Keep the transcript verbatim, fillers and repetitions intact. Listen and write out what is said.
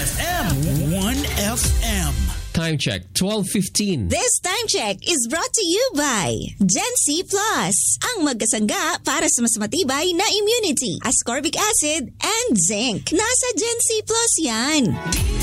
F M one F M. Time check, twelve fifteen. This time check is brought to you by Gen C Plus, ang magkasangga para sa mas matibay na immunity, ascorbic acid and zinc. Nasa Gen C Plus yan.